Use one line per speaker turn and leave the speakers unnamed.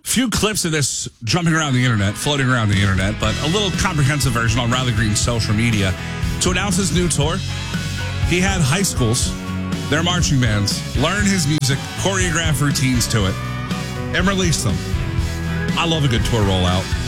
Few clips of this jumping around the internet, floating around the internet, but a little comprehensive version on Riley Green's social media. To announce his new tour, he had high schools, their marching bands, learn his music, choreograph routines to it, and release them. I love a good tour rollout.